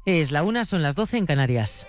Es la 1, son las 12 en Canarias.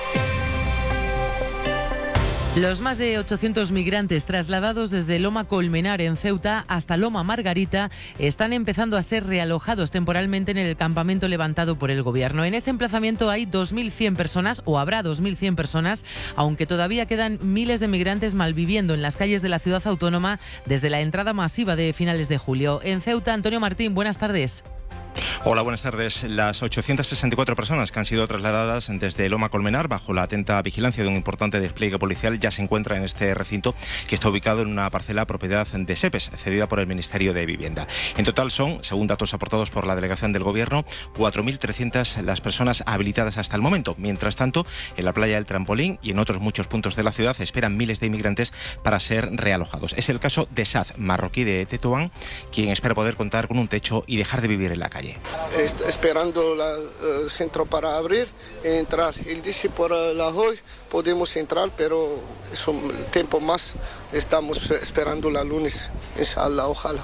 Los más de 800 migrantes trasladados desde Loma Colmenar en Ceuta hasta Loma Margarita están empezando a ser realojados temporalmente en el campamento levantado por el Gobierno. En ese emplazamiento hay 2.100 personas, o habrá 2.100 personas, aunque todavía quedan miles de migrantes malviviendo en las calles de la ciudad autónoma desde la entrada masiva de finales de julio. En Ceuta, Antonio Martín, buenas tardes. Hola, buenas tardes. Las 864 personas que han sido trasladadas desde Loma Colmenar bajo la atenta vigilancia de un importante despliegue policial ya se encuentran en este recinto, que está ubicado en una parcela propiedad de SEPES, cedida por el Ministerio de Vivienda. En total son, según datos aportados por la delegación del Gobierno, 4.300 las personas habilitadas hasta el momento. Mientras tanto, en la playa del Trampolín y en otros muchos puntos de la ciudad esperan miles de inmigrantes para ser realojados. Es el caso de Sad, marroquí de Tetuán, quien espera poder contar con un techo y dejar de vivir en la calle. Esperando el centro para abrir y entrar. Él dice por la hoy podemos entrar, pero es un tiempo más. Estamos esperando la lunes, inshallah, ojalá.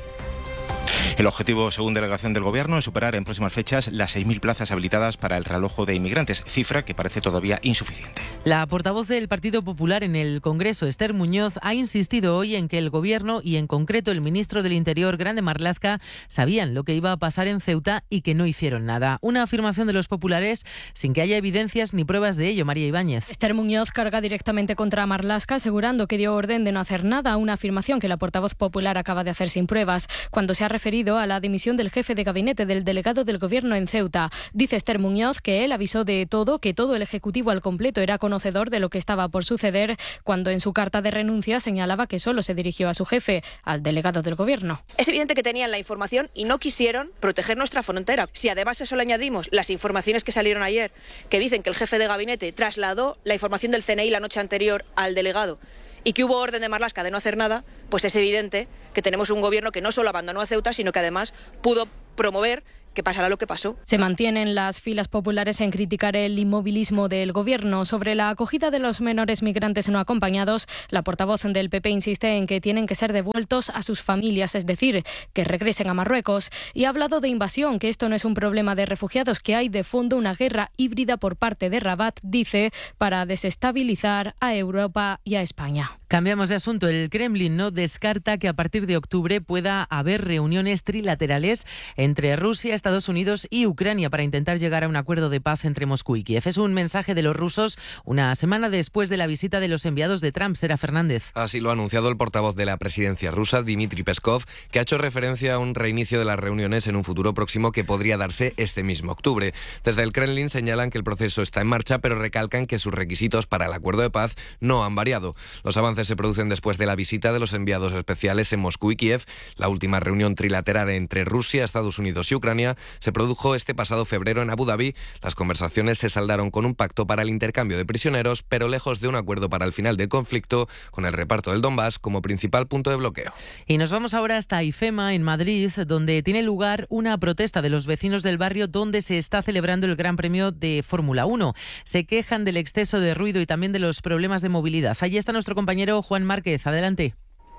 El objetivo, según delegación del Gobierno, es superar en próximas fechas las 6.000 plazas habilitadas para el realojo de inmigrantes, cifra que parece todavía insuficiente. La portavoz del Partido Popular en el Congreso, Esther Muñoz, ha insistido hoy en que el Gobierno y en concreto el ministro del Interior, Grande Marlaska, sabían lo que iba a pasar en Ceuta y que no hicieron nada. Una afirmación de los populares sin que haya evidencias ni pruebas de ello. María Ibáñez. Esther Muñoz carga directamente contra Marlaska, asegurando que dio orden de no hacer nada, una afirmación que la portavoz popular acaba de hacer sin pruebas, cuando se ha referido a la dimisión del jefe de gabinete del delegado del Gobierno en Ceuta. Dice Esther Muñoz que él avisó de todo, que todo el Ejecutivo al completo era conocedor de lo que estaba por suceder, cuando en su carta de renuncia señalaba que solo se dirigió a su jefe, al delegado del Gobierno. Es evidente que tenían la información y no quisieron proteger nuestra frontera. Si además a eso le añadimos las informaciones que salieron ayer, que dicen que el jefe de gabinete trasladó la información del CNI la noche anterior al delegado y que hubo orden de Marlaska de no hacer nada, pues es evidente que tenemos un Gobierno que no solo abandonó a Ceuta, sino que además pudo promover que pasará lo que pasó. Se mantienen las filas populares en criticar el inmovilismo del Gobierno. Sobre la acogida de los menores migrantes no acompañados, la portavoz del PP insiste en que tienen que ser devueltos a sus familias, es decir, que regresen a Marruecos. Y ha hablado de invasión, que esto no es un problema de refugiados, que hay de fondo una guerra híbrida por parte de Rabat, dice, para desestabilizar a Europa y a España. Cambiamos de asunto. El Kremlin no descarta que a partir de octubre pueda haber reuniones trilaterales entre Rusia, Estados Unidos y Ucrania para intentar llegar a un acuerdo de paz entre Moscú y Kiev. Es un mensaje de los rusos una semana después de la visita de los enviados de Trump. Sera Fernández. Así lo ha anunciado el portavoz de la presidencia rusa, Dmitry Peskov, que ha hecho referencia a un reinicio de las reuniones en un futuro próximo que podría darse este mismo octubre. Desde el Kremlin señalan que el proceso está en marcha, pero recalcan que sus requisitos para el acuerdo de paz no han variado. Los avances se producen después de la visita de los enviados especiales en Moscú y Kiev. La última reunión trilateral entre Rusia, Estados Unidos y Ucrania se produjo este pasado febrero en Abu Dhabi. Las conversaciones se saldaron con un pacto para el intercambio de prisioneros, pero lejos de un acuerdo para el final del conflicto, con el reparto del Donbass como principal punto de bloqueo. Y nos vamos ahora hasta IFEMA, en Madrid, donde tiene lugar una protesta de los vecinos del barrio donde se está celebrando el Gran Premio de Fórmula 1. Se quejan del exceso de ruido y también de los problemas de movilidad. Allí está nuestro compañero Juan Márquez. Adelante.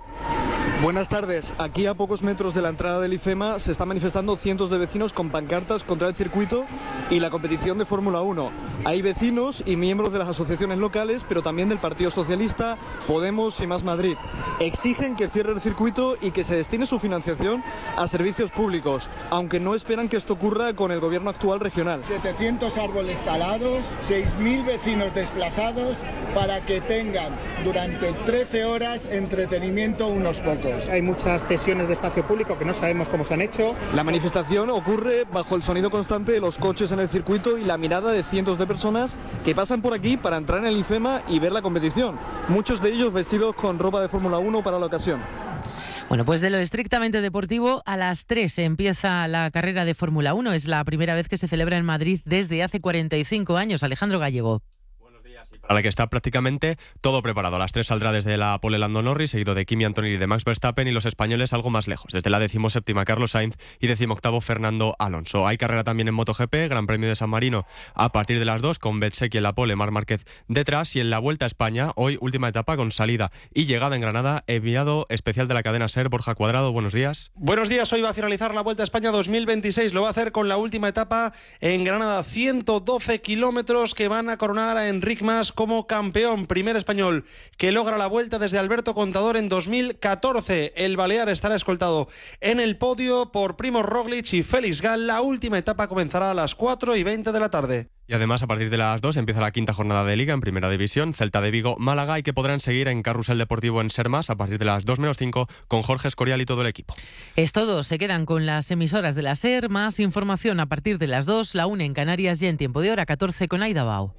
Buenas tardes. Aquí a pocos metros de la entrada del IFEMA se están manifestando cientos de vecinos con pancartas contra el circuito y la competición de Fórmula 1. Hay vecinos y miembros de las asociaciones locales, pero también del Partido Socialista, Podemos y Más Madrid. Exigen que cierre el circuito y que se destine su financiación a servicios públicos, aunque no esperan que esto ocurra con el gobierno actual regional. 700 árboles talados, 6.000 vecinos desplazados para que tengan durante 13 horas entretenimiento unos pocos. Hay muchas cesiones de espacio público que no sabemos cómo se han hecho. La manifestación ocurre bajo el sonido constante de los coches en el circuito y la mirada de cientos de personas que pasan por aquí para entrar en el IFEMA y ver la competición. Muchos de ellos vestidos con ropa de Fórmula 1 para la ocasión. Bueno, pues de lo estrictamente deportivo, a las 3 empieza la carrera de Fórmula 1. Es la primera vez que se celebra en Madrid desde hace 45 años. Alejandro Gallego. para la que está prácticamente todo preparado. A las 3 saldrá desde la pole Lando Norris, seguido de Kimi Antonelli y de Max Verstappen, y los españoles algo más lejos, desde la 17ª Carlos Sainz y 18º Fernando Alonso. Hay carrera también en MotoGP, Gran Premio de San Marino a partir de las 2, con Bezzecchi en la pole, Marc Márquez detrás, y en la Vuelta a España, hoy última etapa con salida y llegada en Granada, enviado especial de la cadena SER, Borja Cuadrado, buenos días. Buenos días, hoy va a finalizar la Vuelta a España 2026, lo va a hacer con la última etapa en Granada, 112 kilómetros que van a coronar a Enric Mas como campeón, primer español que logra la Vuelta desde Alberto Contador en 2014. El balear estará escoltado en el podio por Primož Roglič y Félix Gal. La última etapa comenzará a las 4:20 de la tarde. Y además, a partir de las 2 empieza la quinta jornada de Liga en Primera División, Celta de Vigo, Málaga, y que podrán seguir en Carrusel Deportivo en Sermas a partir de las 2:05 con Jorge Escorial y todo el equipo. Es todo, se quedan con las emisoras de la SER, más información a partir de las 2, la 1 en Canarias y en tiempo de hora 14 con Aida Bao.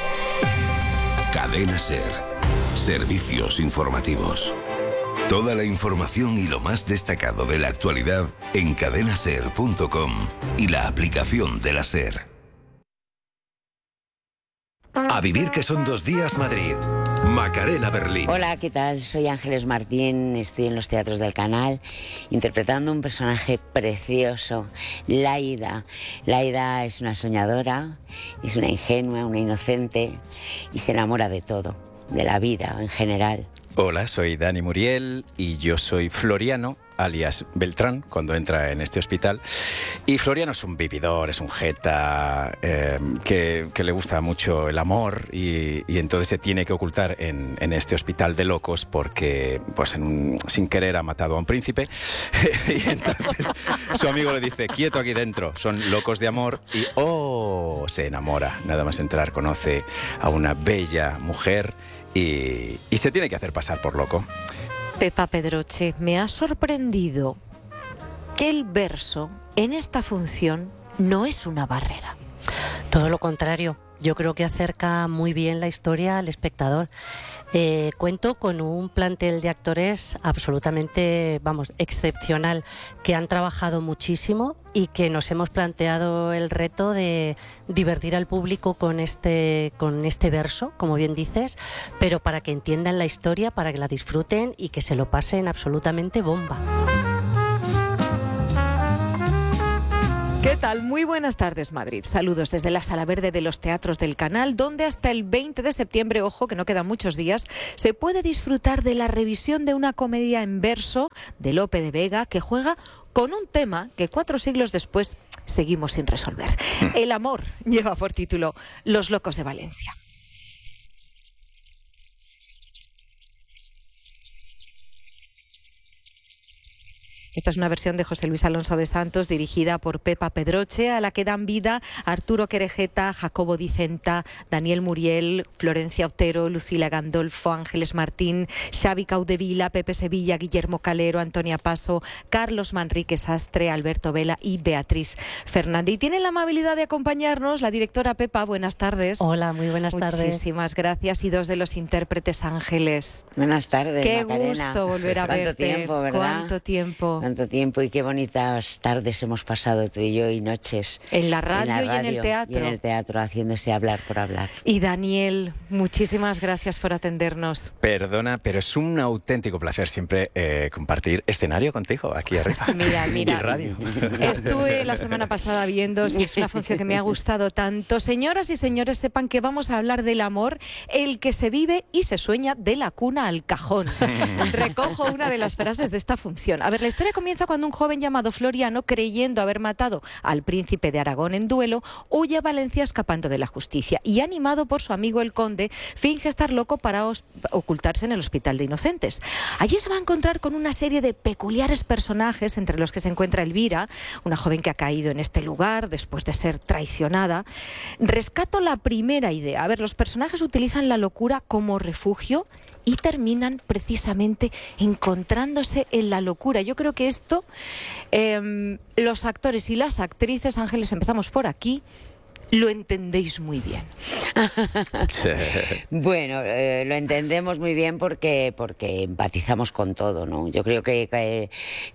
Cadena SER, servicios informativos. Toda la información y lo más destacado de la actualidad en cadenaser.com y la aplicación de la SER. A vivir que son 2 días Madrid. Macarena Berlín. Hola, ¿qué tal? Soy Ángeles Martín, estoy en los teatros del canal interpretando un personaje precioso, Laida. Laida es una soñadora, es una ingenua, una inocente y se enamora de todo, de la vida en general. Hola, soy Dani Muriel y yo soy Floriano, alias Beltrán, cuando entra en este hospital. Y Floriano es un vividor, es un jeta, que le gusta mucho el amor y entonces se tiene que ocultar en este hospital de locos porque, pues, sin querer ha matado a un príncipe. Y entonces su amigo le dice, quieto aquí dentro, son locos de amor, y se enamora. Nada más entrar conoce a una bella mujer y se tiene que hacer pasar por loco. Pepa Pedroche, me ha sorprendido que el verso en esta función no es una barrera. Todo lo contrario, yo creo que acerca muy bien la historia al espectador. Cuento con un plantel de actores absolutamente, excepcional, que han trabajado muchísimo y que nos hemos planteado el reto de divertir al público con este verso, como bien dices, pero para que entiendan la historia, para que la disfruten y que se lo pasen absolutamente bomba. ¿Qué tal? Muy buenas tardes, Madrid. Saludos desde la Sala Verde de los Teatros del Canal, donde hasta el 20 de septiembre, ojo, que no quedan muchos días, se puede disfrutar de la revisión de una comedia en verso de Lope de Vega, que juega con un tema que 4 siglos después seguimos sin resolver. El amor lleva por título Los locos de Valencia. Esta es una versión de José Luis Alonso de Santos, dirigida por Pepa Pedroche, a la que dan vida Arturo Querejeta, Jacobo Dicenta, Daniel Muriel, Florencia Otero, Lucila Gandolfo, Ángeles Martín, Xavi Caudevila, Pepe Sevilla, Guillermo Calero, Antonia Paso, Carlos Manrique Sastre, Alberto Vela y Beatriz Fernández. Y tiene la amabilidad de acompañarnos la directora Pepa. Buenas tardes. Hola, muy buenas tardes. Muchísimas gracias. Y 2 de los intérpretes, Ángeles. Buenas tardes, Qué Macarena. gusto volver a verte. ¿Cuánto tiempo, verdad? ¿Cuánto tiempo? Tanto tiempo, y qué bonitas tardes hemos pasado tú y yo, y noches. En la radio y en el teatro. Y en el teatro, haciéndose hablar por hablar. Y Daniel, muchísimas gracias por atendernos. Perdona, pero es un auténtico placer siempre compartir escenario contigo aquí arriba. Mira. Y radio. Estuve la semana pasada viendo, si es una función que me ha gustado tanto. Señoras y señores, sepan que vamos a hablar del amor, el que se vive y se sueña de la cuna al cajón. Recojo una de las frases de esta función. A ver, la historia comienza cuando un joven llamado Floriano, creyendo haber matado al príncipe de Aragón en duelo, huye a Valencia escapando de la justicia y, animado por su amigo el conde, finge estar loco para ocultarse en el Hospital de Inocentes. Allí se va a encontrar con una serie de peculiares personajes, entre los que se encuentra Elvira, una joven que ha caído en este lugar después de ser traicionada. Rescato la primera idea. A ver, los personajes utilizan la locura como refugio y terminan precisamente encontrándose en la locura. Yo creo que esto, los actores y las actrices, Ángeles, empezamos por aquí, lo entendéis muy bien. Bueno, lo entendemos muy bien porque empatizamos con todo, ¿no? Yo creo que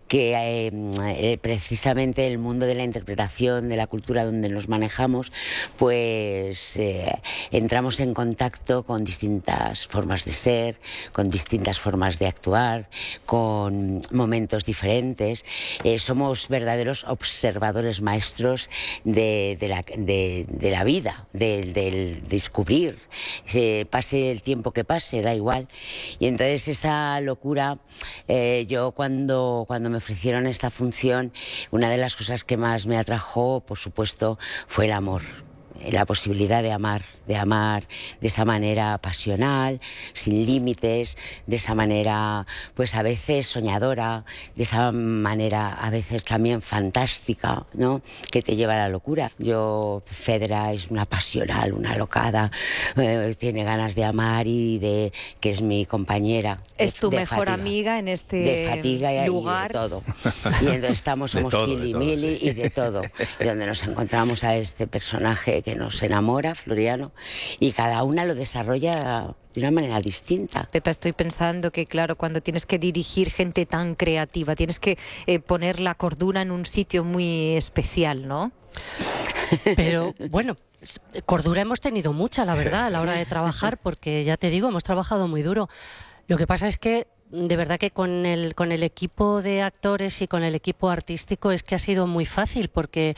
precisamente el mundo de la interpretación, de la cultura donde nos manejamos, pues entramos en contacto con distintas formas de ser, con distintas formas de actuar, con momentos diferentes. Somos verdaderos observadores maestros de la vida, del descubrir, pase el tiempo que pase, da igual. Y entonces esa locura, yo cuando me ofrecieron esta función, una de las cosas que más me atrajo, por supuesto, fue el amor. La posibilidad de amar de esa manera pasional, sin límites, de esa manera pues a veces soñadora, de esa manera a veces también fantástica, ¿no? Que te lleva a la locura. Fedra es una pasional, una locada, tiene ganas de amar que es mi compañera. Es tu mejor amiga en este de fatiga lugar. Y de todo. Y entonces somos Kili-Mili y de todo. Y donde nos encontramos a este personaje que nos enamora, Floriano, y cada una lo desarrolla de una manera distinta. Pepa, estoy pensando que, claro, cuando tienes que dirigir gente tan creativa, tienes que poner la cordura en un sitio muy especial, ¿no? Pero, bueno, cordura hemos tenido mucha, la verdad, a la hora de trabajar, porque ya te digo, hemos trabajado muy duro. Lo que pasa es que de verdad que con el equipo de actores y con el equipo artístico es que ha sido muy fácil, porque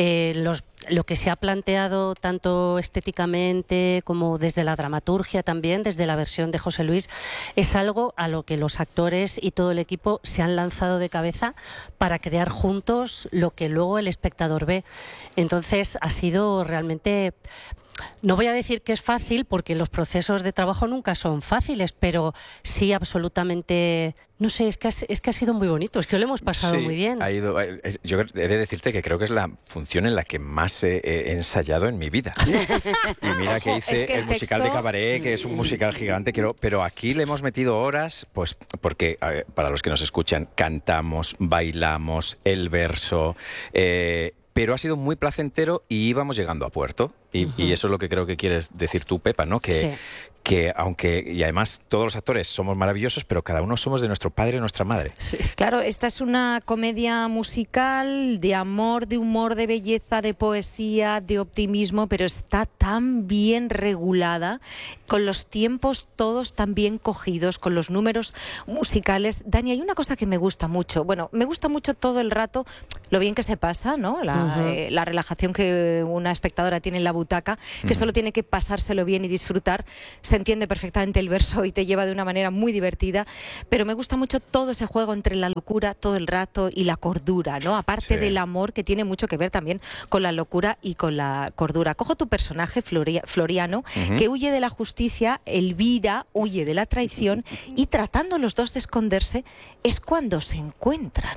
lo que se ha planteado tanto estéticamente como desde la dramaturgia también, desde la versión de José Luis, es algo a lo que los actores y todo el equipo se han lanzado de cabeza para crear juntos lo que luego el espectador ve. Entonces ha sido realmente... No voy a decir que es fácil, porque los procesos de trabajo nunca son fáciles, pero sí absolutamente... No sé, es que ha sido muy bonito, es que lo hemos pasado muy bien. Yo he de decirte que creo que es la función en la que más he ensayado en mi vida. Y mira que hice el musical de Cabaret, que es un musical gigante, pero aquí le hemos metido horas, pues porque, para los que nos escuchan, cantamos, bailamos, el verso... pero ha sido muy placentero y íbamos llegando a puerto. Y eso es lo que creo que quieres decir tú, Pepa, ¿no? Que aunque, y además todos los actores somos maravillosos, pero cada uno somos de nuestro padre y nuestra madre. Sí. Claro, esta es una comedia musical de amor, de humor, de belleza, de poesía, de optimismo, pero está tan bien regulada, con los tiempos todos tan bien cogidos, con los números musicales. Dani, hay una cosa que me gusta mucho. Bueno, me gusta mucho todo el rato lo bien que se pasa, ¿no? La relajación que una espectadora tiene en la butaca, que solo tiene que pasárselo bien y disfrutar. Se entiende perfectamente el verso y te lleva de una manera muy divertida, pero me gusta mucho todo ese juego entre la locura todo el rato y la cordura, ¿no? Aparte del amor, que tiene mucho que ver también con la locura y con la cordura. Cojo tu personaje, Floriano, que huye de la justicia, Elvira huye de la traición, y tratando los dos de esconderse es cuando se encuentran.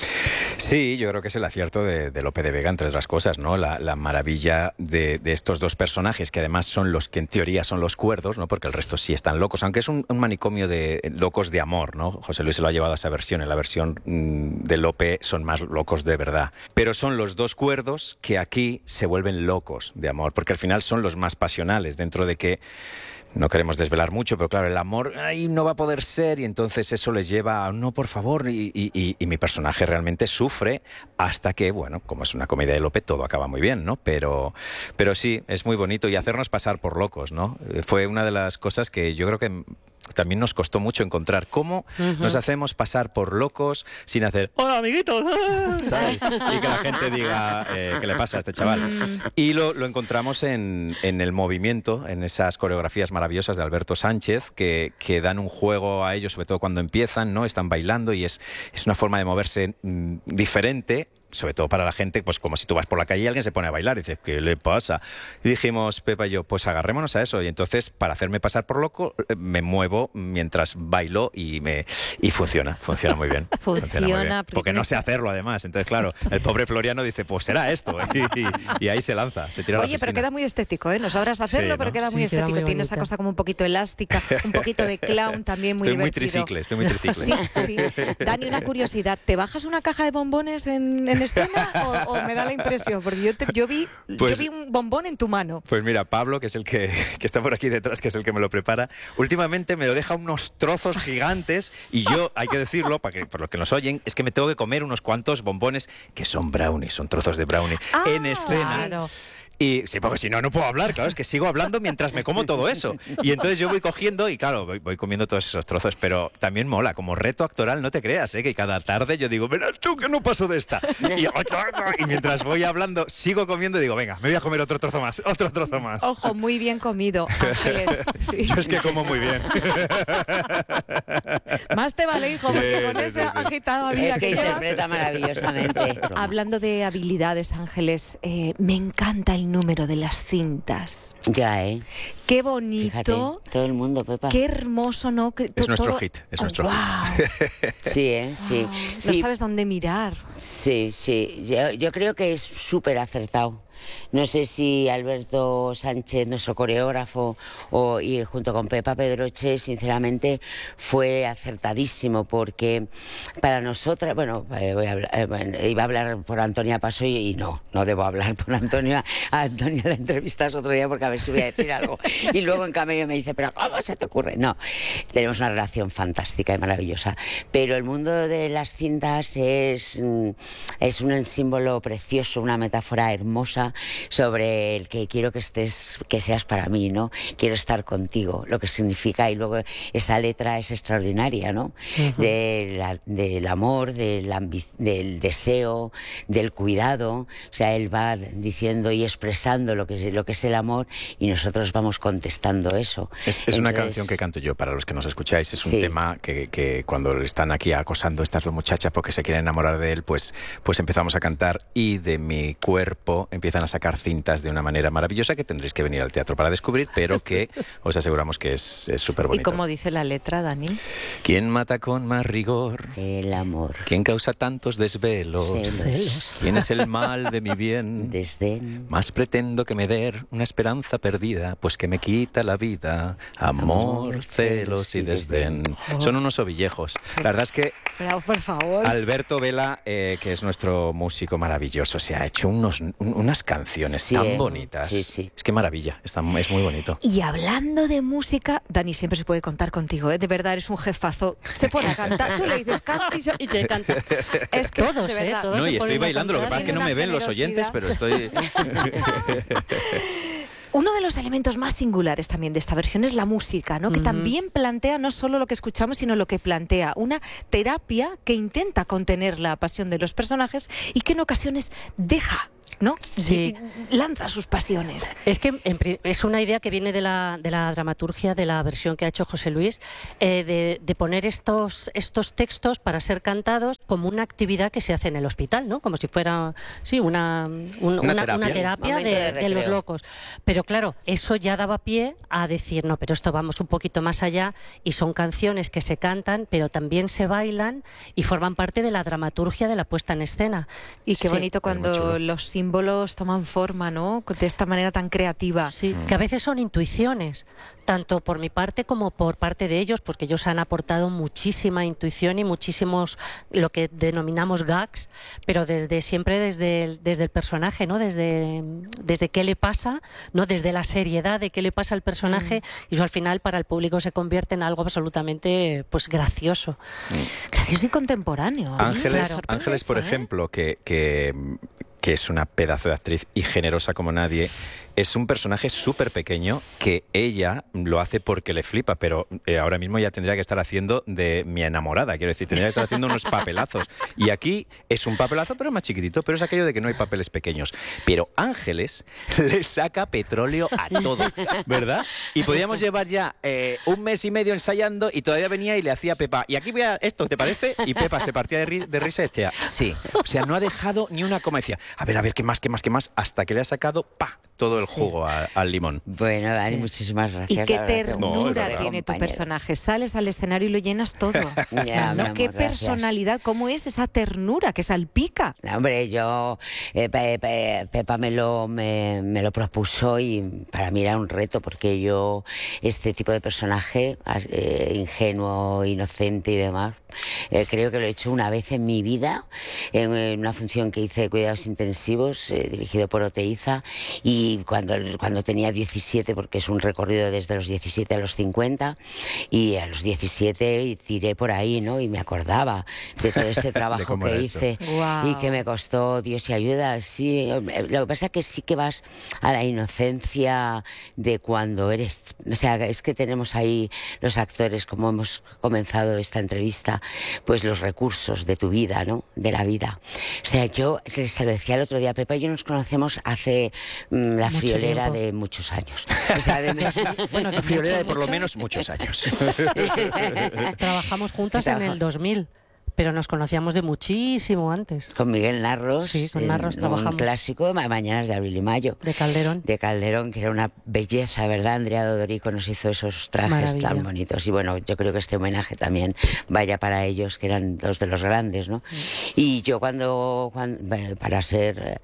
Sí, yo creo que es el acierto de Lope de Vega, entre otras cosas, ¿no? La maravilla de estos dos personajes, que además son los que en teoría son los cuerdos, ¿no? Porque el resto sí están locos, aunque es un manicomio de locos de amor, ¿no? José Luis se lo ha llevado a esa versión. En la versión de Lope son más locos de verdad. Pero son los dos cuerdos que aquí se vuelven locos de amor, porque al final son los más pasionales, dentro de que no queremos desvelar mucho, pero claro, el amor no va a poder ser, y entonces eso les lleva a no, por favor, y mi personaje realmente sufre hasta que, bueno, como es una comedia de Lope, todo acaba muy bien, ¿no? Pero sí, es muy bonito, y hacernos pasar por locos, ¿no? Fue una de las cosas que yo creo que también nos costó mucho encontrar, cómo nos hacemos pasar por locos sin hacer ¡hola, amiguitos! ¿Sabes? Y que la gente diga ¿qué le pasa a este chaval? Y lo encontramos en el movimiento, en esas coreografías maravillosas de Alberto Sánchez, que dan un juego a ellos, sobre todo cuando empiezan, ¿no? Están bailando y es una forma de moverse diferente, sobre todo para la gente, pues como si tú vas por la calle y alguien se pone a bailar y dices, ¿qué le pasa? Y dijimos, Pepa y yo, pues agarrémonos a eso. Y entonces, para hacerme pasar por loco, me muevo mientras bailo y funciona muy bien. Funciona porque no sé hacerlo, además. Entonces, claro, el pobre Floriano dice, pues será esto. Y ahí se lanza, se tira a la piscina. Pero queda muy estético, ¿eh? No sabrás hacerlo, pero queda muy estético. Tiene esa cosa como un poquito elástica, un poquito de clown también, muy divertido. Estoy muy tricicle. Sí. Dani, una curiosidad. ¿Te bajas una caja de bombones en escena o me da la impresión? Porque yo vi un bombón en tu mano. Pues mira, Pablo, que es el que está por aquí detrás, que es el que me lo prepara, últimamente me lo deja unos trozos gigantes y yo, hay que decirlo, por los que nos oyen, es que me tengo que comer unos cuantos bombones que son brownies, son trozos de brownie en escena. Claro. Y sí, porque si no, no puedo hablar, claro, es que sigo hablando mientras me como todo eso. Y entonces yo voy cogiendo y claro, voy comiendo todos esos trozos, pero también mola, como reto actoral, no te creas, que cada tarde yo digo, verás tú que no paso de esta. Y mientras voy hablando, sigo comiendo y digo, venga, me voy a comer otro trozo más. Ojo, muy bien comido, Ángeles. Sí. Yo es que como muy bien. Más te vale, hijo, porque con esa agitada vida es que interpreta maravillosamente. Hablando de habilidades, Ángeles, me encanta el número de las cintas. Ya, Qué bonito. Fíjate, todo el mundo, Pepa. Qué hermoso, ¿no? Es nuestro hit, es nuestro hit. Sí, sí. No sabes dónde mirar. Sí. Yo creo que es súper acertado. No sé si Alberto Sánchez, nuestro coreógrafo, y junto con Pepa Pedroche, sinceramente, fue acertadísimo, porque para nosotras, iba a hablar por Antonia Paso y no debo hablar por Antonia. A Antonia la entrevistas otro día porque a ver si voy a decir algo. Y luego en cambio me dice, pero ¿cómo se te ocurre? No, tenemos una relación fantástica y maravillosa. Pero el mundo de las cintas es un símbolo precioso, una metáfora hermosa sobre el que quiero que seas para mí, ¿no? Quiero estar contigo, lo que significa, y luego esa letra es extraordinaria, ¿no? Uh-huh. Del amor, del deseo, del cuidado, o sea, él va diciendo y expresando lo que es el amor y nosotros vamos contestando eso. Es una canción que canto yo, para los que nos escucháis, es un tema que cuando le están aquí acosando estas dos muchachas porque se quieren enamorar de él, pues empezamos a cantar y de mi cuerpo empiezan a sacar cintas de una manera maravillosa que tendréis que venir al teatro para descubrir, pero que os aseguramos que es súper bonito. ¿Y cómo dice la letra, Dani? ¿Quién mata con más rigor? El amor. ¿Quién causa tantos desvelos? Celos. ¿Quién es el mal de mi bien? Desdén. Más pretendo que me dé una esperanza perdida, pues que me quita la vida. Amor, celos y desdén. Son unos ovillejos. La verdad es que pero, por favor. Alberto Vela, que es nuestro músico maravilloso, se ha hecho unas canciones tan bonitas. Sí. Es que maravilla, es muy bonito. Y hablando de música, Dani, siempre se puede contar contigo, ¿eh? De verdad, eres un jefazo. Se pone a cantar, tú le dices canta y te canta. Es que todos, de verdad. Todos no, y estoy bailando, lo que pasa es que no me ven los oyentes, pero estoy... Uno de los elementos más singulares también de esta versión es la música, ¿no? Que también plantea no solo lo que escuchamos, sino lo que plantea una terapia que intenta contener la pasión de los personajes y que en ocasiones deja, ¿no? Sí. Lanza sus pasiones. Es que es una idea que viene de la dramaturgia de la versión que ha hecho José Luis, de poner estos textos para ser cantados como una actividad que se hace en el hospital, ¿no? Como si fuera una terapia de los locos. Pero claro, eso ya daba pie a decir, no, pero esto vamos un poquito más allá, y son canciones que se cantan, pero también se bailan y forman parte de la dramaturgia de la puesta en escena. Y qué bonito cuando los símbolos toman forma, ¿no? De esta manera tan creativa. Sí, que a veces son intuiciones, tanto por mi parte como por parte de ellos, porque ellos han aportado muchísima intuición y muchísimos, lo que denominamos gags, pero siempre desde el personaje, ¿no? Desde qué le pasa, ¿no? Desde la seriedad de qué le pasa al personaje, y eso al final para el público se convierte en algo absolutamente gracioso. Gracioso y contemporáneo. Ángeles, por ejemplo, que es una pedazo de actriz y generosa como nadie, es un personaje súper pequeño que ella lo hace porque le flipa, pero ahora mismo ya tendría que estar haciendo de mi enamorada, quiero decir, tendría que estar haciendo unos papelazos. Y aquí es un papelazo, pero más chiquitito, pero es aquello de que no hay papeles pequeños. Pero Ángeles le saca petróleo a todo, ¿verdad? Y podíamos llevar ya 1 mes y medio ensayando y todavía venía y le hacía a Pepa, y aquí voy a esto, ¿te parece? Y Pepa se partía de risa y decía, sí. O sea, no ha dejado ni una coma, decía, a ver, qué más, hasta que le ha sacado, ¡pa!, todo el jugo al limón. Bueno, Dani, muchísimas gracias. Y qué ternura tiene tu personaje. Sales al escenario y lo llenas todo. Ya, ¿no? Qué gracias. Personalidad, cómo es esa ternura que salpica. No, hombre, yo Pepa me lo propuso y para mí era un reto, porque yo este tipo de personaje ingenuo, inocente y demás, creo que lo he hecho una vez en mi vida, en una función que hice de cuidados intensivos, dirigido por Oteiza, y cuando tenía 17, porque es un recorrido desde los 17 a los 50, y a los 17 tiré por ahí, ¿no? Y me acordaba de todo ese trabajo que hice. Wow. Y que me costó, Dios y ayuda. Sí, lo que pasa es que sí que vas a la inocencia de cuando eres, o sea, es que tenemos ahí los actores, como hemos comenzado esta entrevista, pues los recursos de tu vida, ¿no? De la vida. O sea, yo se lo decía el otro día, Pepa y yo nos conocemos hace la friolera de muchos años. O sea, bueno, la friolera de por lo menos muchos años. Trabajamos juntas en el 2000. Pero nos conocíamos de muchísimo antes. Con Miguel Narros. Sí, con Narros trabajamos. Un clásico, Mañanas de Abril y Mayo. De Calderón. De Calderón, que era una belleza, ¿verdad? Andrea Dodorico nos hizo esos trajes tan bonitos. Y bueno, yo creo que este homenaje también vaya para ellos, que eran los de los grandes, ¿no? Y yo cuando para ser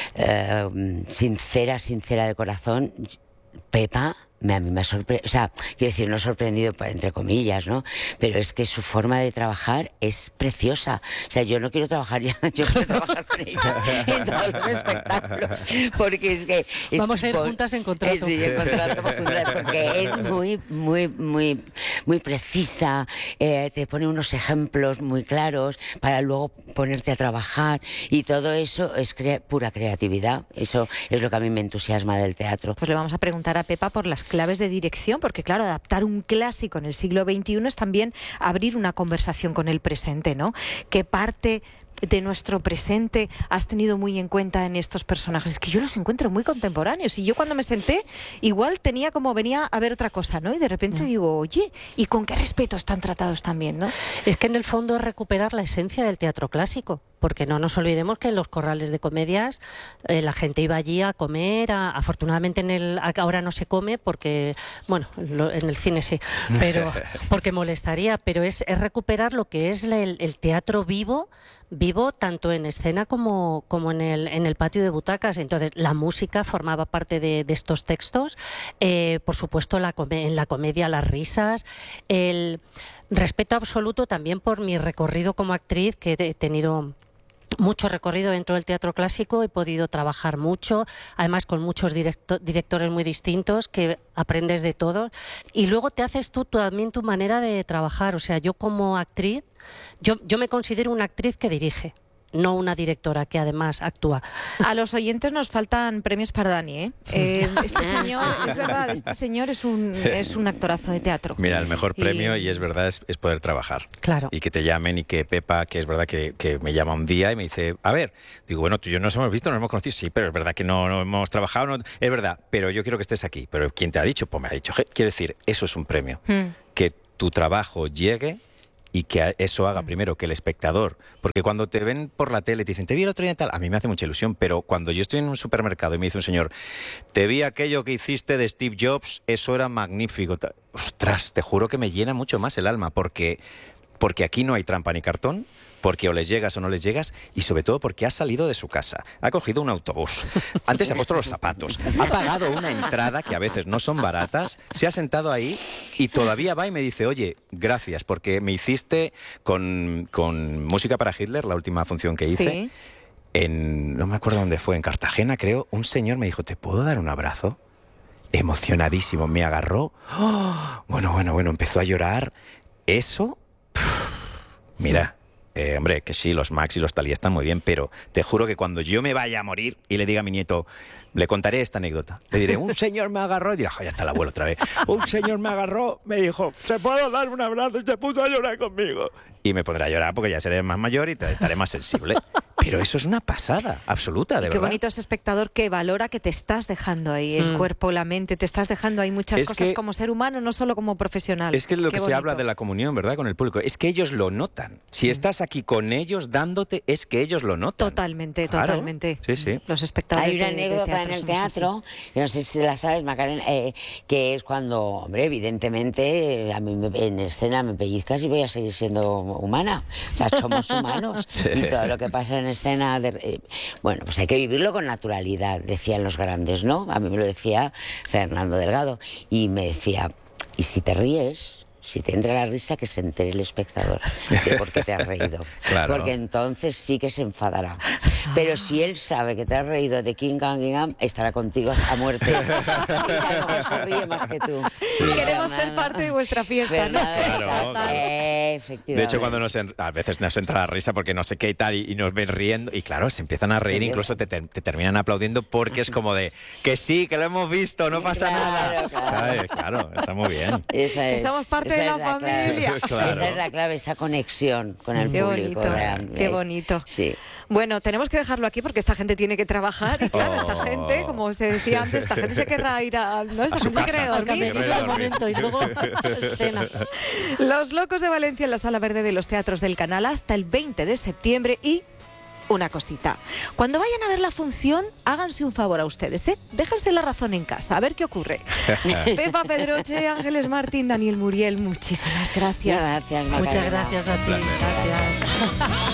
sincera de corazón, Pepa... a mí me ha sorprendido, o sea, quiero decir, no sorprendido entre comillas, ¿no? Pero es que su forma de trabajar es preciosa. O sea, yo no quiero trabajar ya, yo quiero trabajar con ella en todos los espectáculos. Porque es que... Vamos a ir juntas en contrato. Sí, en contrato, porque es muy precisa, te pone unos ejemplos muy claros para luego ponerte a trabajar, y todo eso es pura creatividad. Eso es lo que a mí me entusiasma del teatro. Pues le vamos a preguntar a Pepa por las claves de dirección, porque claro, adaptar un clásico en el siglo XXI es también abrir una conversación con el presente, ¿no? ¿Qué parte de nuestro presente has tenido muy en cuenta en estos personajes? Es que yo los encuentro muy contemporáneos, y yo cuando me senté igual venía a ver otra cosa, ¿no? Y de repente digo, oye, ¿y con qué respeto están tratados también, no? Es que en el fondo es recuperar la esencia del teatro clásico, porque no nos olvidemos que en los corrales de comedias la gente iba allí a comer, afortunadamente ahora no se come porque, bueno, en el cine sí, pero porque molestaría, pero es recuperar lo que es el teatro vivo tanto en escena como en el patio de butacas. Entonces la música formaba parte de estos textos, por supuesto en la comedia las risas, el respeto absoluto también por mi recorrido como actriz, que he tenido mucho recorrido dentro del teatro clásico, he podido trabajar mucho, además con muchos directores muy distintos, que aprendes de todo, y luego te haces tú también tu manera de trabajar. O sea, yo como actriz, yo me considero una actriz que dirige, no una directora que además actúa. A los oyentes nos faltan premios para Dani, ¿eh? Este señor, es verdad, este señor es un actorazo de teatro. Mira, el mejor premio, y es verdad, es poder trabajar. Claro. Y que te llamen, y que Pepa, que es verdad que me llama un día y me dice, a ver, digo, bueno, tú y yo nos hemos visto, nos hemos conocido, sí, pero es verdad que no hemos trabajado, no, es verdad, pero yo quiero que estés aquí. Pero ¿quién te ha dicho? Pues me ha dicho. Quiero decir, eso es un premio. Que tu trabajo llegue y que eso haga primero que el espectador, porque cuando te ven por la tele y te dicen, te vi el otro día y tal, a mí me hace mucha ilusión, pero cuando yo estoy en un supermercado y me dice un señor, te vi aquello que hiciste de Steve Jobs, eso era magnífico, ostras, te juro que me llena mucho más el alma, porque aquí no hay trampa ni cartón, porque o les llegas o no les llegas, y sobre todo porque ha salido de su casa, ha cogido un autobús, antes se ha puesto los zapatos, ha pagado una entrada que a veces no son baratas, se ha sentado ahí y todavía va y me dice, oye, gracias, porque me hiciste con Música para Hitler, la última función que hice, sí. No me acuerdo dónde fue, en Cartagena creo, un señor me dijo, ¿te puedo dar un abrazo? Emocionadísimo, me agarró, bueno, empezó a llorar, eso, mira... hombre, que sí, los Max y los Talía están muy bien, pero te juro que cuando yo me vaya a morir y le diga a mi nieto, le contaré esta anécdota. Le diré, un señor me agarró, y dirá, ya está el abuelo otra vez. Un señor me agarró, me dijo, ¿te puedo dar un abrazo? Y se puso a llorar conmigo. Y me pondré a llorar porque ya seré más mayor y estaré más sensible. Pero eso es una pasada absoluta, de verdad. Qué bonito ese espectador que valora que te estás dejando ahí el cuerpo, la mente, te estás dejando ahí muchas cosas como ser humano, no solo como profesional. Es que lo que se habla de la comunión, ¿verdad?, con el público, es que ellos lo notan. Si estás aquí con ellos dándote, es que ellos lo notan. Totalmente, claro. totalmente. Sí. Los espectadores. Hay una anécdota en el teatro, no sé si la sabes, Macarena, que es cuando, hombre, evidentemente, a mí en escena me pellizcas y voy a seguir siendo humana. O sea, somos humanos. Sí. Y todo lo que pasa en escena, bueno, pues hay que vivirlo con naturalidad, decían los grandes, ¿no? A mí me lo decía Fernando Delgado. Y me decía, ¿y si te ríes? si te entra la risa, que se entere el espectador de por qué te has reído. Claro. Porque entonces sí que se enfadará. Pero si él sabe que te has reído de King Kong, estará contigo a muerte. Y no se ríe más que tú. Queremos ser parte de vuestra fiesta, ¿no? Claro. Efectivamente. De hecho, cuando a veces nos entra la risa porque no sé qué y tal, y nos ven riendo, y claro, se empiezan a reír, incluso te terminan aplaudiendo porque es como de que sí, que lo hemos visto, no pasa nada. Claro, está muy bien. Que somos parte de la familia. Claro. Esa es la clave, esa conexión con el público. Qué bonito. Sí. Bueno, tenemos que dejarlo aquí porque esta gente tiene que trabajar y claro, esta gente, como se decía antes, esta gente se querrá ir a... ¿no? Esta gente se quiere dormir. Y luego cena. Los Locos de Valencia en la Sala Verde de los Teatros del Canal hasta el 20 de septiembre y... una cosita, cuando vayan a ver la función, háganse un favor a ustedes, ¿eh? Déjense la razón en casa, a ver qué ocurre. Pepa Pedroche, Ángeles Martín, Daniel Muriel, muchísimas gracias. Gracias, Macarena. Muchas gracias a ti. Gracias.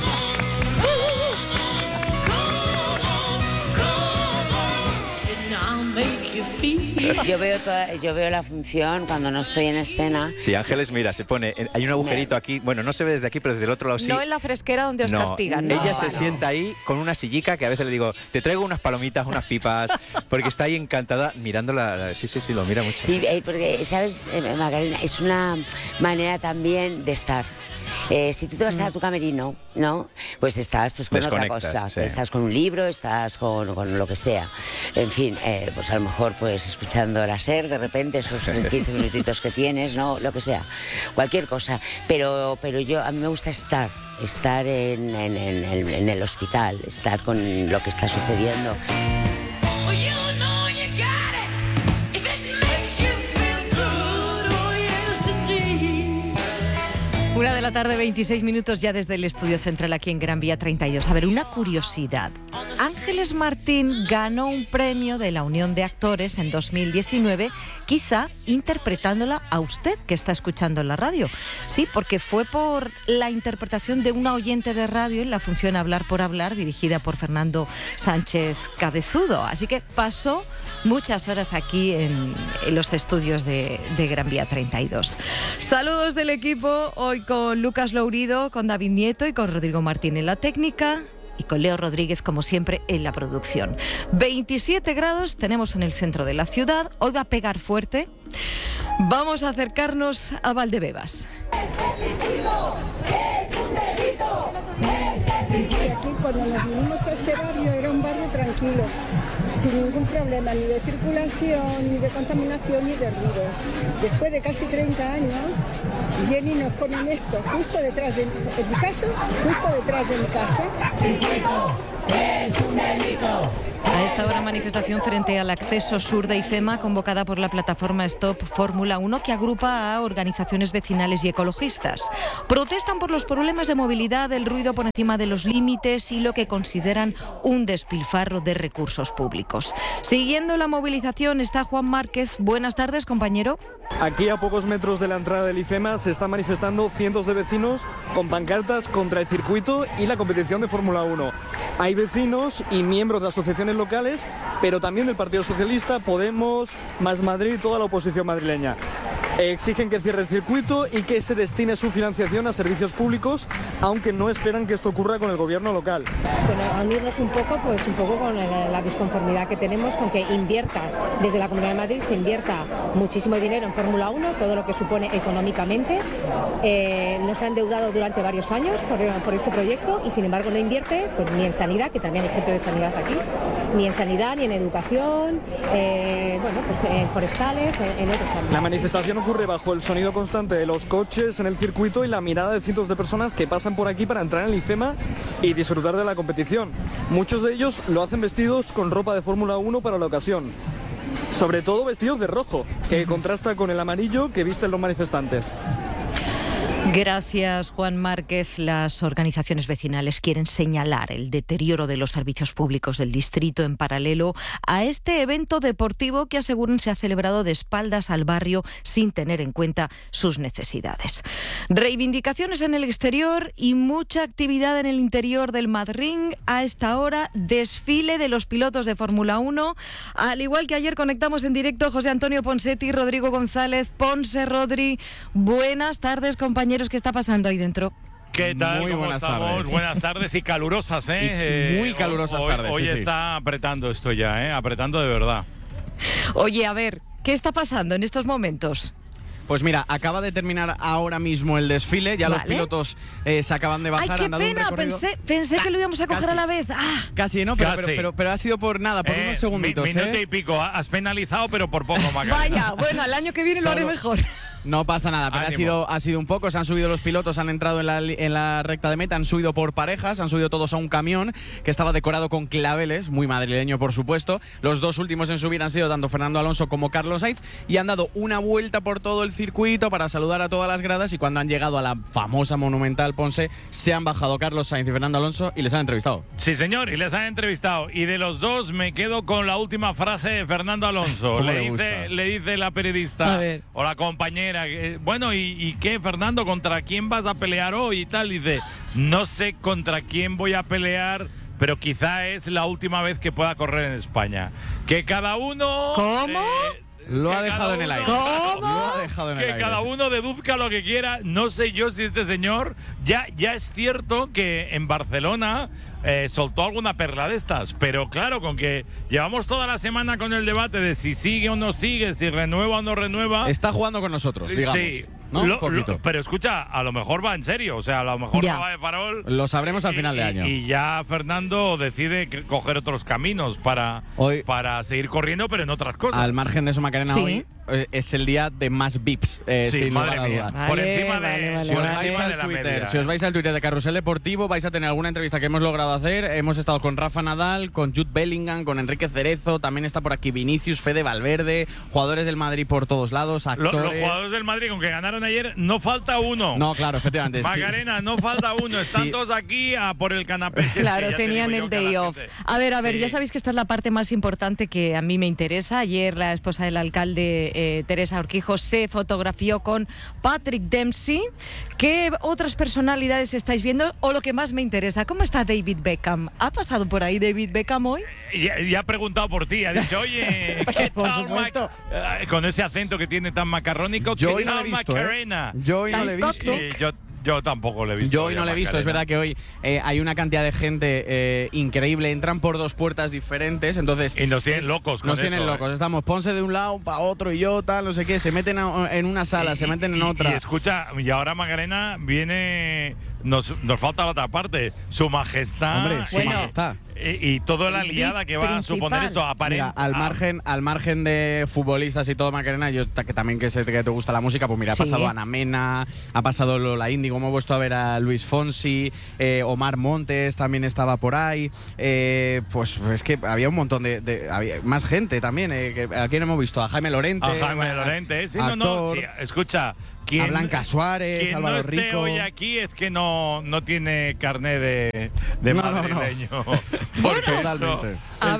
Yo veo la función cuando no estoy en escena. Sí, Ángeles, mira, se pone, hay un agujerito aquí, bueno, no se ve desde aquí, pero desde el otro lado sí. No en la fresquera donde os castigan. No, ella se sienta ahí con una sillica que a veces le digo, te traigo unas palomitas, unas pipas, porque está ahí encantada mirándola. Sí, lo mira mucho. Sí, porque, ¿sabes, Macarena? Es una manera también de estar. Si tú te vas a tu camerino, ¿no? Pues estás con otra cosa. Sí. Estás con un libro, estás con lo que sea. En fin, pues a lo mejor pues escuchando la SER, de repente, esos 15 minutitos que tienes, ¿no? Lo que sea. Cualquier cosa. Pero a mí me gusta estar en el hospital, estar con lo que está sucediendo. 1:26 p.m. ya desde el estudio central aquí en Gran Vía 32. A ver, una curiosidad. Ángeles Martín ganó un premio de la Unión de Actores en 2019, quizá interpretándola a usted que está escuchando en la radio. Sí, porque fue por la interpretación de una oyente de radio en la función Hablar por Hablar, dirigida por Fernando Sánchez Cabezudo. Así que pasó muchas horas aquí en los estudios de Gran Vía 32. Saludos del equipo, hoy con Lucas Lourido, con David Nieto y con Rodrigo Martín en la técnica y con Leo Rodríguez, como siempre, en la producción. 27 grados tenemos en el centro de la ciudad, hoy va a pegar fuerte. Vamos a acercarnos a Valdebebas. Aquí cuando nos vinimos a este barrio era un barrio tranquilo, sin ningún problema ni de circulación, ni de contaminación, ni de ruidos. Después de casi 30 años, Jenny nos ponen esto justo detrás de mi casa. Es un delito. A esta hora, manifestación frente al acceso sur de IFEMA convocada por la plataforma Stop Fórmula 1, que agrupa a organizaciones vecinales y ecologistas. Protestan por los problemas de movilidad, el ruido por encima de los límites y lo que consideran un despilfarro de recursos públicos. Siguiendo la movilización está Juan Márquez. Buenas tardes, compañero. Aquí, a pocos metros de la entrada del IFEMA, se están manifestando cientos de vecinos con pancartas contra el circuito y la competición de Fórmula 1. Hay vecinos y miembros de asociaciones locales, pero también del Partido Socialista, Podemos, Más Madrid y toda la oposición madrileña. Exigen que cierre el circuito y que se destine su financiación a servicios públicos, aunque no esperan que esto ocurra con el gobierno local. Bueno, unirnos un poco con la disconformidad que tenemos con que invierta desde la Comunidad de Madrid, se invierta muchísimo dinero en Fórmula 1, todo lo que supone económicamente. Nos ha endeudado durante varios años por este proyecto y sin embargo no invierte pues, ni en sanidad, que también hay gente de sanidad aquí, ni en sanidad, ni en educación, en forestales, en otros ámbitos. La manifestación ocurre bajo el sonido constante de los coches en el circuito y la mirada de cientos de personas que pasan por aquí para entrar en el IFEMA y disfrutar de la competición. Muchos de ellos lo hacen vestidos con ropa de Fórmula 1 para la ocasión. Sobre todo vestidos de rojo, que contrasta con el amarillo que visten los manifestantes. Gracias, Juan Márquez. Las organizaciones vecinales quieren señalar el deterioro de los servicios públicos del distrito en paralelo a este evento deportivo que aseguran se ha celebrado de espaldas al barrio sin tener en cuenta sus necesidades. Reivindicaciones en el exterior y mucha actividad en el interior del Madrid. A esta hora, desfile de los pilotos de Fórmula 1. Al igual que ayer conectamos en directo José Antonio Ponseti, Rodrigo González. Ponce, Rodri, buenas tardes, compañeros. ¿Qué está pasando ahí dentro? ¿Qué tal? Muy buenas tardes. Buenas tardes y calurosas, ¿eh? Muy calurosas tardes. Hoy sí, está apretando esto ya, ¿eh? Apretando de verdad. Oye, a ver, ¿qué está pasando en estos momentos? Pues mira, acaba de terminar ahora mismo el desfile, ya los pilotos se acaban de bajar. ¡Ay, qué pena! Pensé que lo íbamos a coger a la vez. ¡Ah! Casi, ¿no? Pero ha sido por nada, por unos segunditos. Minuto y pico, has penalizado, pero por poco, Macarena. Vaya, bueno, el año que viene lo haré mejor. No pasa nada, pero ha sido un poco. Se han subido los pilotos, han entrado en la recta de meta, han subido por parejas, han subido todos a un camión que estaba decorado con claveles, muy madrileño por supuesto. Los dos últimos en subir han sido tanto Fernando Alonso como Carlos Sainz y han dado una vuelta por todo el circuito para saludar a todas las gradas y cuando han llegado a la famosa monumental Ponce se han bajado Carlos Sainz y Fernando Alonso y les han entrevistado. Sí, señor, y les han entrevistado. Y de los dos me quedo con la última frase de Fernando Alonso. Le dice la periodista o la compañera. Bueno, ¿y qué, Fernando? ¿Contra quién vas a pelear hoy y tal? Y dice, no sé contra quién voy a pelear, pero quizá es la última vez que pueda correr en España. Que cada uno... ¿Cómo? Lo ha dejado en el aire. ¿Cómo? Lo ha dejado en el aire. Que cada uno deduzca lo que quiera. No sé yo si este señor... Ya es cierto que en Barcelona soltó alguna perla de estas, pero claro, con que llevamos toda la semana con el debate de si sigue o no sigue, si renueva o no renueva... Está jugando con nosotros, digamos. Sí. ¿No? Pero escucha, a lo mejor va en serio, o sea, a lo mejor no va de farol. Lo sabremos al final de año. Y ya Fernando decide coger otros caminos para seguir corriendo, pero en otras cosas. Al margen de eso, Macarena, hoy es el día de más VIPs, sin lugar a dudas. Por encima de la media. Si os vais al Twitter de Carrusel Deportivo, vais a tener alguna entrevista que hemos logrado hacer. Hemos estado con Rafa Nadal, con Jude Bellingham, con Enrique Cerezo, también está por aquí Vinicius, Fede Valverde, jugadores del Madrid por todos lados, actores. Los jugadores del Madrid, con que ganaron ayer, no falta uno. No, claro, efectivamente. Macarena, no falta uno. Están todos aquí por el canapé. Claro, tenían el day off. A ver, ya sabéis que esta es la parte más importante que a mí me interesa. Ayer la esposa del alcalde, Teresa Urquijo, se fotografió con Patrick Dempsey. ¿Qué otras personalidades estáis viendo? O lo que más me interesa, ¿cómo está David Beckham? ¿Ha pasado por ahí David Beckham hoy? Ya ha preguntado por ti, ha dicho, oye, ¿qué por tal supuesto. Con ese acento que tiene tan macarrónico? Yo hoy no lo he visto, Macarena? Yo hoy no lo he visto. Yo tampoco lo he visto. Yo hoy no lo he visto, es verdad que hoy hay una cantidad de gente increíble, entran por dos puertas diferentes, entonces... Y nos tienen locos con Nos tienen eso, locos, estamos Ponce de un lado para otro y yo tal, no sé qué, se meten en una sala, se meten en otra. Y escucha, y ahora Macarena viene... Nos falta la otra parte, su majestad. Hombre, su majestad. Y toda la liada que va a suponer esto, aparente. Mira, al margen de futbolistas y todo, Macarena, yo que también que sé que te gusta la música, pues mira, ha pasado Ana Mena, ha pasado Lola Índigo, hemos vuelto a ver a Luis Fonsi, Omar Montes también estaba por ahí, pues es que había un montón había más gente también, ¿a quién hemos visto? A Jaime Lorente. A Jaime Lorente, sí, no, sí, escucha. A Blanca Suárez, quien Álvaro no esté Rico. hoy aquí es que no tiene carné de madrileño. Totalmente. A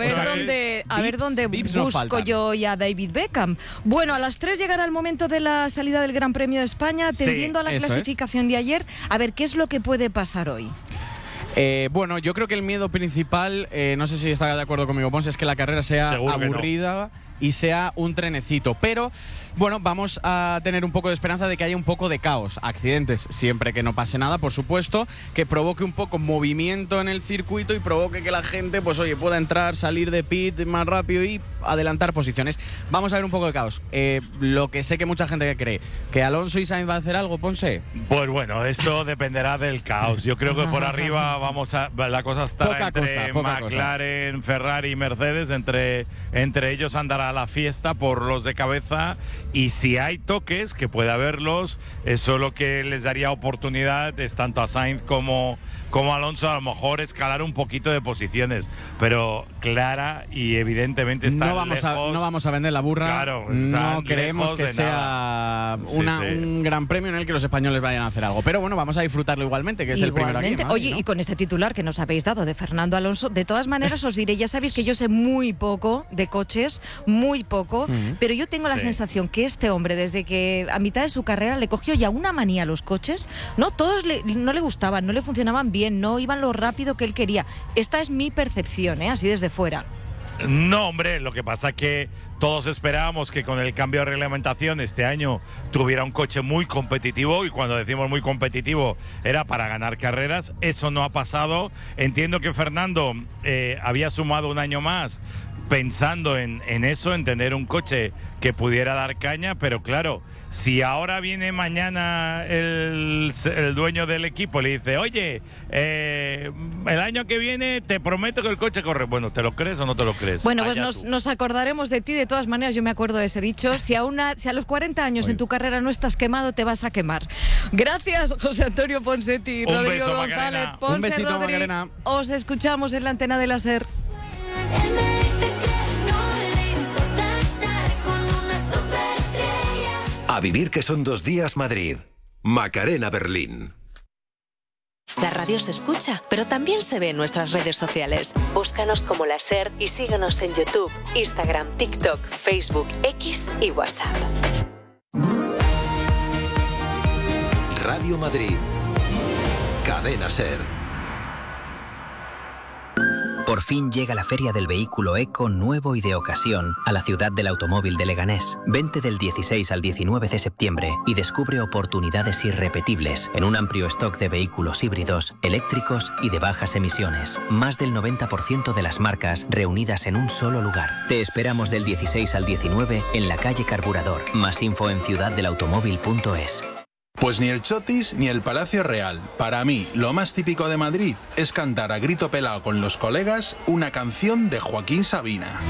ver dónde busco yo hoy a David Beckham. Bueno, a las 3 llegará el momento de la salida del Gran Premio de España, atendiendo a la clasificación de ayer. A ver, ¿qué es lo que puede pasar hoy? Bueno, yo creo que el miedo principal, no sé si está de acuerdo conmigo, Ponce, es que la carrera sea aburrida y sea un trenecito. Pero, bueno, vamos a tener un poco de esperanza de que haya un poco de caos. Accidentes, siempre que no pase nada, por supuesto, que provoque un poco movimiento en el circuito y provoque que la gente, pues oye, pueda entrar, salir de pit más rápido y adelantar posiciones. Vamos a ver un poco de caos. Lo que sé que mucha gente cree, ¿que Alonso y Sainz va a hacer algo, Ponce? Pues bueno, esto dependerá del caos. Yo creo que por arriba la cosa estará entre McLaren, Ferrari y Mercedes. Entre ellos andará a la fiesta por los de cabeza, y si hay toques, que puede haberlos, eso lo que les daría oportunidad es tanto a Sainz como a Alonso a lo mejor escalar un poquito de posiciones, pero clara y evidentemente está no vamos a vender la burra. Claro, no creemos que sea un gran premio en el que los españoles vayan a hacer algo, pero bueno, vamos a disfrutarlo igualmente, que es el primero aquí. Oye, ¿no? Y con este titular que nos habéis dado de Fernando Alonso, de todas maneras os diré, ya sabéis que yo sé muy poco de coches, muy poco, pero yo tengo la sensación que este hombre, desde que a mitad de su carrera le cogió ya una manía a los coches, no todos no le gustaban, no le funcionaban bien, no iban lo rápido que él quería. Esta es mi percepción, así desde fuera. No, hombre, lo que pasa es que todos esperábamos que con el cambio de reglamentación este año tuviera un coche muy competitivo, y cuando decimos muy competitivo era para ganar carreras. Eso no ha pasado. Entiendo que Fernando había sumado un año más pensando en eso, en tener un coche que pudiera dar caña, pero claro, si ahora viene mañana el dueño del equipo y le dice, oye, el año que viene te prometo que el coche corre, bueno, ¿te lo crees o no te lo crees? Bueno, pues nos acordaremos de ti. De todas maneras, yo me acuerdo de ese dicho, si a los 40 años en tu carrera no estás quemado, te vas a quemar. Gracias, José Antonio Ponseti, Rodrigo beso, González, Macarena. Ponce, Un besito, Rodri. Macarena. Os escuchamos en la antena de la SER. A vivir que son 2 días Madrid. Macarena Berlín. La radio se escucha, pero también se ve en nuestras redes sociales. Búscanos como La SER y síguenos en YouTube, Instagram, TikTok, Facebook, X y WhatsApp. Radio Madrid. Cadena SER. Por fin llega la Feria del Vehículo Eco nuevo y de ocasión a la ciudad del automóvil de Leganés. Vente del 16 al 19 de septiembre y descubre oportunidades irrepetibles en un amplio stock de vehículos híbridos, eléctricos y de bajas emisiones. Más del 90% de las marcas reunidas en un solo lugar. Te esperamos del 16 al 19 en la calle Carburador. Más info en ciudaddelautomóvil.es. Pues ni el Chotis ni el Palacio Real. Para mí, lo más típico de Madrid es cantar a grito pelado con los colegas una canción de Joaquín Sabina.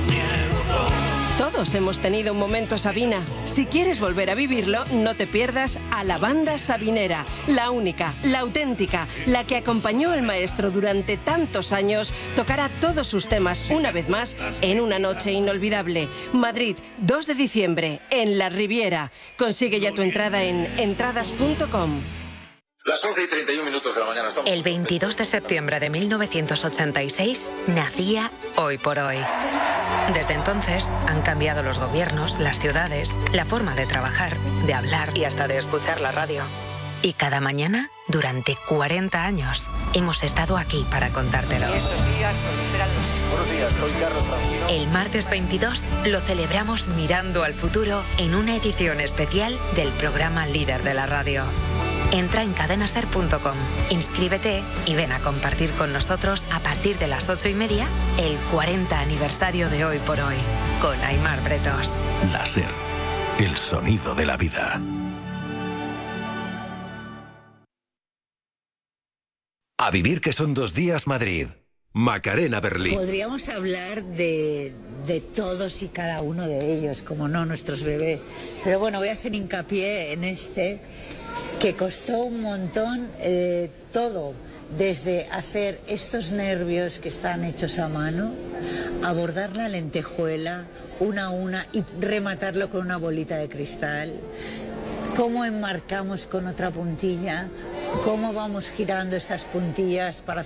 Todos hemos tenido un momento Sabina. Si quieres volver a vivirlo, no te pierdas a la banda sabinera, la única, la auténtica, la que acompañó al maestro durante tantos años, tocará todos sus temas una vez más en una noche inolvidable. Madrid, 2 de diciembre, en La Riviera. Consigue ya tu entrada en entradas.com. Las 11:31 de la mañana. El 22 de septiembre de 1986 nacía Hoy por Hoy. Desde entonces han cambiado los gobiernos, las ciudades, la forma de trabajar, de hablar y hasta de escuchar la radio. Y cada mañana, durante 40 años, hemos estado aquí para contártelo. El martes 22 lo celebramos mirando al futuro en una edición especial del programa líder de la radio. Entra en cadenaser.com, inscríbete y ven a compartir con nosotros a partir de las 8:30 el 40 aniversario de Hoy por Hoy, con Aimar Bretos. La SER, el sonido de la vida. A vivir que son 2 días Madrid. Macarena Berlín. Podríamos hablar de todos y cada uno de ellos, como no nuestros bebés. Pero bueno, voy a hacer hincapié en este, que costó un montón todo, desde hacer estos nervios que están hechos a mano, abordar la lentejuela una a una y rematarlo con una bolita de cristal, cómo enmarcamos con otra puntilla, cómo vamos girando estas puntillas para